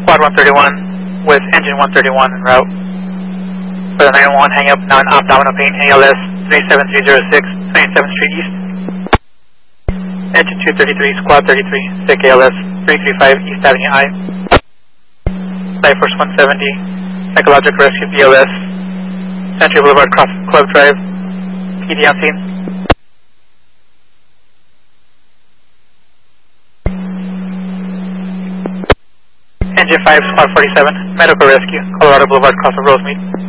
Squad 131 with engine 131 en route. For the 911, hang up non-abdominal pain, ALS 37306, 27th Street East. Engine 233, Squad 33, sick ALS 335 East Avenue I. Flight Force 170, psychological rescue BLS, Century Boulevard, Cross Club Drive, PD on scene. Engine 5, Squad 47, medical rescue, Colorado Boulevard, cross of Rosemead.